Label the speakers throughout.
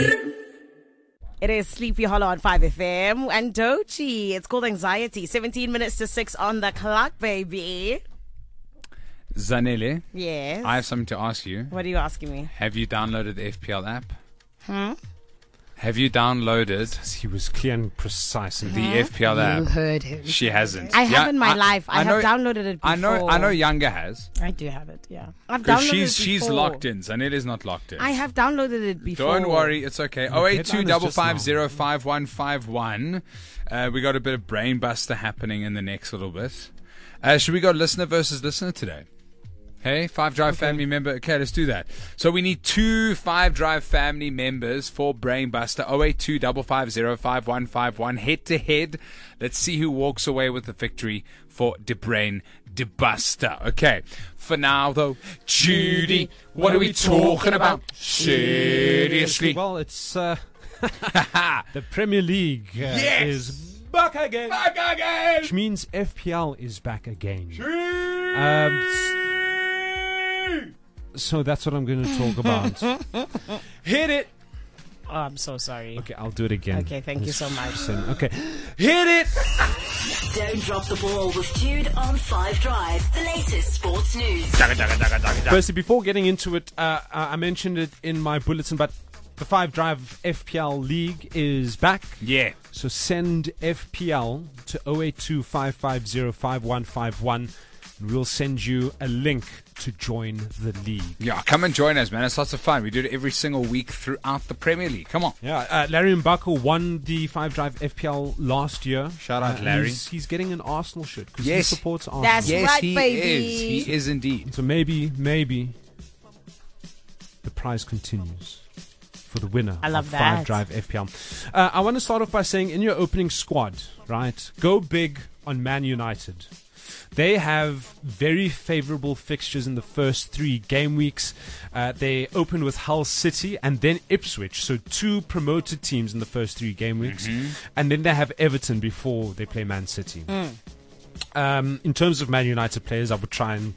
Speaker 1: It is Sleepy Hollow on 5FM and Dochi. It's called Anxiety. 17 minutes to 6 on the clock, baby.
Speaker 2: Zanele,
Speaker 1: Yes.
Speaker 2: I have something to ask you.
Speaker 1: What are you asking me?
Speaker 2: Have you downloaded the FPL app? Have you downloaded
Speaker 3: He was clear and precise.
Speaker 2: the FPL
Speaker 1: You
Speaker 2: app?
Speaker 1: heard him.
Speaker 2: She hasn't.
Speaker 1: I have in my
Speaker 2: I-
Speaker 1: life. I have downloaded it before.
Speaker 2: I know Younger has.
Speaker 1: I do have it, yeah. I've
Speaker 2: Because
Speaker 1: downloaded it
Speaker 2: she's
Speaker 1: before.
Speaker 2: locked in. Zanele's not locked in.
Speaker 1: I have downloaded it before.
Speaker 2: Don't worry, it's okay.
Speaker 3: headline
Speaker 2: 082
Speaker 3: is just
Speaker 2: 550 We got a bit of brain buster happening in the next little bit. Should we go listener versus listener today? Hey, 5 Drive family member. Okay, let's do that. So we need 2 5 Drive family members for Brainbuster. 082 550 head to head. Let's see who walks away with the victory for De Brain Debuster. Okay, for now though, Judy, what are we talking about? Seriously.
Speaker 3: Well, it's the Premier League is back again. Which means FPL is back again. So that's what I'm going to talk about. Hit it.
Speaker 1: Oh, I'm so sorry.
Speaker 3: Okay, I'll do it again.
Speaker 1: Okay, thank you so much.
Speaker 3: Okay, hit it.
Speaker 4: Don't drop the ball with Jude on 5 Drive, the latest sports news.
Speaker 3: Firstly, before getting into it, I mentioned it in my bulletin, but the 5 Drive FPL League is back.
Speaker 2: Yeah.
Speaker 3: So send FPL to 082 550 and we'll send you a link to join the league.
Speaker 2: Yeah, come and join us, man. It's lots of fun. We do it every single week throughout the Premier League. Come on.
Speaker 3: Yeah, Larry Mbako won the 5 Drive FPL last year.
Speaker 2: Shout out,
Speaker 3: and
Speaker 2: Larry.
Speaker 3: He's getting an Arsenal shirt because
Speaker 2: Yes.
Speaker 3: he supports Arsenal.
Speaker 1: That's
Speaker 2: Yes,
Speaker 1: right,
Speaker 2: he
Speaker 1: baby.
Speaker 2: is. He is indeed.
Speaker 3: So maybe the prize continues for the winner
Speaker 1: I love
Speaker 3: of
Speaker 1: that.
Speaker 3: 5 Drive FPL. I want to start off by saying in your opening squad, right, go big on Man United. They have very favorable fixtures in the first 3 game weeks. They open with Hull City and then Ipswich. So 2 promoted teams in the first 3 game weeks. And then they have Everton before they play Man City. In terms of Man United players, I'd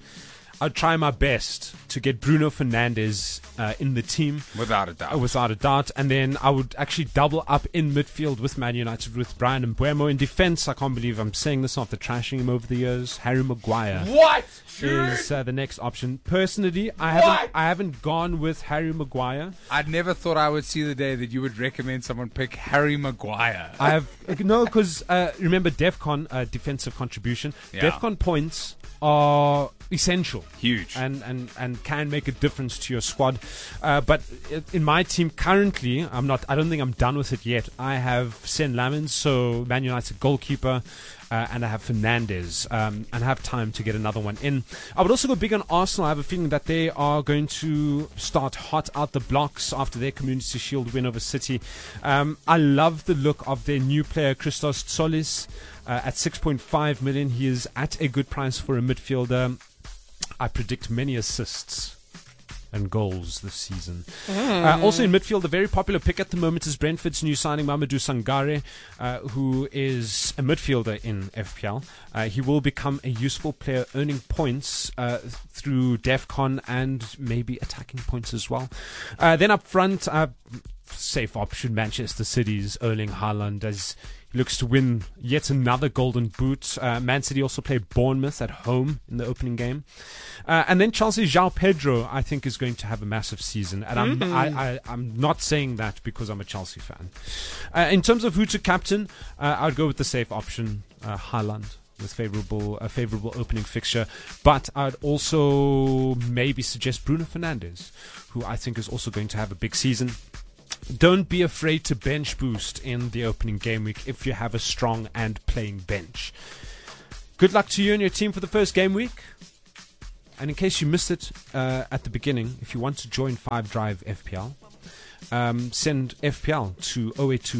Speaker 3: try my best to get Bruno Fernandes in the team.
Speaker 2: Without a doubt.
Speaker 3: Without a doubt. And then I would actually double up in midfield with Man United with Brian Mbeumo. In defense, I can't believe I'm saying this after trashing him over the years. Harry Maguire
Speaker 2: What?
Speaker 3: is the next option. Personally, I haven't gone with Harry Maguire.
Speaker 2: I'd never thought I would see the day that you would recommend someone pick Harry Maguire.
Speaker 3: I have no, because remember DEFCON, defensive contribution.
Speaker 2: Yeah.
Speaker 3: DEFCON points are essential.
Speaker 2: Huge.
Speaker 3: And can make a difference to your squad. But in my team currently, I don't think I'm done with it yet. I have Sen Lamens, so Man United goalkeeper, and I have Fernandes, and I have time to get another one in. I would also go big on Arsenal. I have a feeling that they are going to start hot out the blocks after their Community Shield win over City. I love the look of their new player, Christos Tsolis. At 6.5 million, he is at a good price for a midfielder. I predict many assists and goals this season. Also in midfield, a very popular pick at the moment is Brentford's new signing, Mamadou Sangare, who is a midfielder in FPL. He will become a useful player, earning points through DEFCON and maybe attacking points as well. Then up front, safe option, Manchester City's Erling Haaland, as he looks to win yet another golden boot. Man City also play Bournemouth at home in the opening game. And then Chelsea's João Pedro, I think, is going to have a massive season. And I'm not saying that because I'm a Chelsea fan. In terms of who to captain, I would go with the safe option, Haaland, with a favorable opening fixture. But I'd also maybe suggest Bruno Fernandes, who I think is also going to have a big season. Don't be afraid to bench boost in the opening game week if you have a strong and playing bench. Good luck to you and your team for the first game week. And in case you missed it at the beginning, if you want to join 5 Drive FPL, send FPL to 082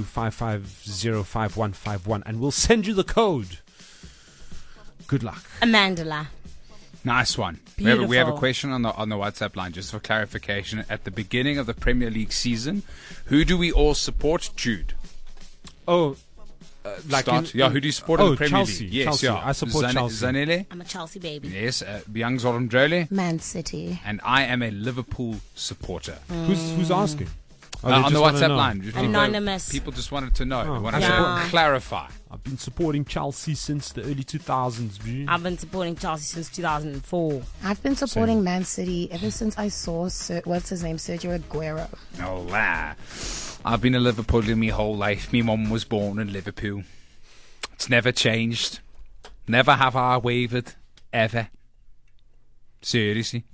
Speaker 3: 550 and we'll send you the code. Good luck.
Speaker 1: Amandala.
Speaker 2: Nice one. We have a question on the WhatsApp line, just for clarification. At the beginning of the Premier League season, who do we all support, Jude?
Speaker 3: Oh,
Speaker 2: who do you support in the Premier
Speaker 3: Chelsea,
Speaker 2: League? Yes,
Speaker 3: Chelsea.
Speaker 2: yeah.
Speaker 3: I support Chelsea.
Speaker 2: Zanele?
Speaker 1: I'm a Chelsea baby.
Speaker 2: Yes. Young Zorondrele?
Speaker 1: Man City.
Speaker 2: And I am a Liverpool supporter.
Speaker 3: Who's asking? Oh, they
Speaker 2: on the
Speaker 3: just wanna
Speaker 2: WhatsApp
Speaker 3: know.
Speaker 2: line. Just
Speaker 1: Anonymous.
Speaker 2: People just wanted to know. They wanted
Speaker 1: Yeah.
Speaker 2: to clarify.
Speaker 3: I've been supporting Chelsea since the early 2000s. B.
Speaker 1: I've been supporting Chelsea since 2004.
Speaker 5: I've been supporting Man City ever since I saw what's his name, Sergio Aguero.
Speaker 2: No lie. I've been a Liverpoolian my whole life. My mum was born in Liverpool. It's never changed. Never have I wavered. Ever. Seriously.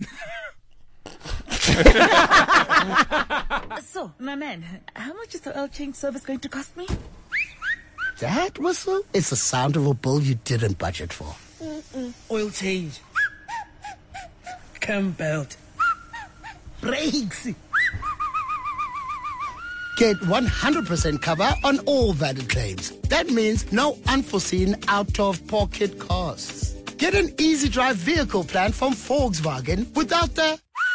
Speaker 6: So, my man, how much is the oil change service going to cost me?
Speaker 7: That whistle is the sound of a bill you didn't budget for.
Speaker 6: Oil change. Cam belt. Brakes.
Speaker 7: Get 100% cover on all valid claims. That means no unforeseen out-of-pocket costs. Get an easy drive vehicle plan from Volkswagen without the...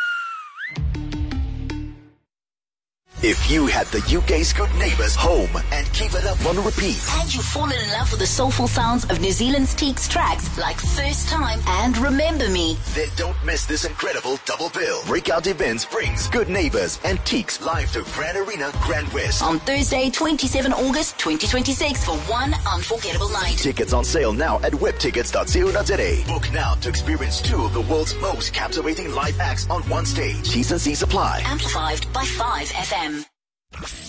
Speaker 8: If you had the UK's Good Neighbours home and keep it up on repeat,
Speaker 4: And you've fallen in love with the soulful sounds of New Zealand's Teaks tracks like First Time and Remember Me.
Speaker 8: then don't miss this incredible double bill. Breakout Events brings Good Neighbours and Teaks live to Grand Arena, Grand West.
Speaker 4: On Thursday, 27 August 2026 for one unforgettable night.
Speaker 8: Tickets on sale now at webtickets.co.za. Book now to experience two of the world's most captivating live acts on one stage. T's and C's apply.
Speaker 4: Amplified by 5FM.